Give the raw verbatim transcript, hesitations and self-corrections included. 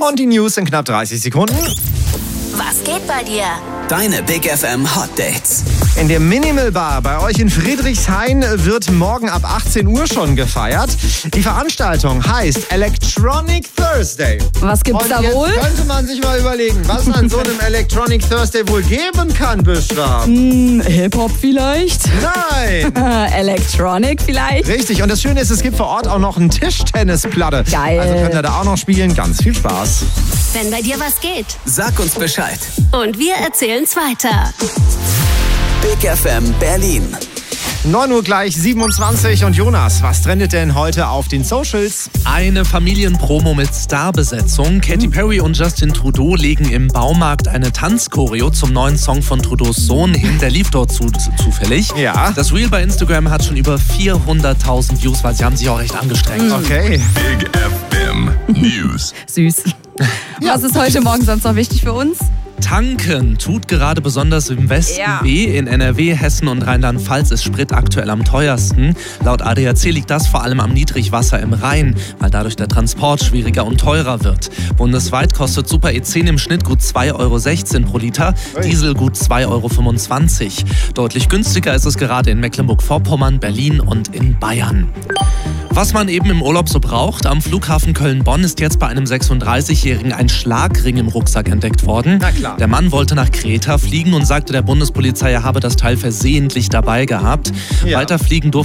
Und die News in knapp dreißig Sekunden. Was geht bei dir? Deine Big F M Hot Dates. In der Minimal Bar bei euch in Friedrichshain wird morgen ab achtzehn Uhr schon gefeiert. Die Veranstaltung heißt Electronic Thursday. Was gibt's Und da jetzt wohl? Könnte man sich mal überlegen, was an so einem Electronic Thursday wohl geben kann, Büschra. Hm, Hip-Hop vielleicht? Nein! Electronic vielleicht? Richtig, und das Schöne ist, es gibt vor Ort auch noch eine Tischtennisplatte. Geil. Also könnt ihr da auch noch spielen. Ganz viel Spaß. Wenn bei dir was geht. Sag uns Bescheid. Und wir erzählen's weiter. Big F M Berlin. neun Uhr gleich siebenundzwanzig. Und Jonas, was trendet denn heute auf den Socials? Eine Familienpromo mit Starbesetzung. Katy Perry und Justin Trudeau legen im Baumarkt eine Tanzchoreo zum neuen Song von Trudeaus Sohn hin. Der lief dort zu, zufällig. Ja. Das Reel bei Instagram hat schon über vierhunderttausend Views, weil sie haben sich auch echt angestrengt. Okay. Big F M News. Süß. Was ist heute Morgen sonst noch wichtig für uns? Tanken tut gerade besonders im Westen Ja. weh. In N R W, Hessen und Rheinland-Pfalz ist Sprit aktuell am teuersten. Laut A D A C liegt das vor allem am Niedrigwasser im Rhein, weil dadurch der Transport schwieriger und teurer wird. Bundesweit kostet Super E zehn im Schnitt gut zwei Euro sechzehn pro Liter, Diesel gut zwei Euro fünfundzwanzig. Deutlich günstiger ist es gerade in Mecklenburg-Vorpommern, Berlin und in Bayern. Was man eben im Urlaub so braucht, am Flughafen Köln-Bonn ist jetzt bei einem sechsunddreißigjährigen ein Schlagring im Rucksack entdeckt worden. Na klar. Der Mann wollte nach Kreta fliegen und sagte der Bundespolizei, er habe das Teil versehentlich dabei gehabt. Ja. Weiter fliegen durfte